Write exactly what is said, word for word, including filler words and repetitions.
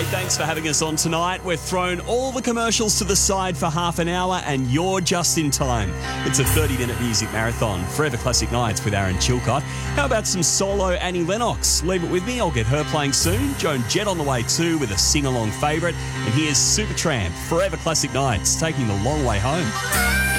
thanks for having us on tonight. We've thrown all the commercials to the side for half an hour and you're just in time. It's a thirty-minute music marathon. Forever Classic Nights with Aaron Chilcott. How about some solo Annie Lennox? Leave it with me. I'll get her playing soon. Joan Jett on the way too with a sing-along favourite. And here's Supertramp, Forever Classic Nights, taking the long way home.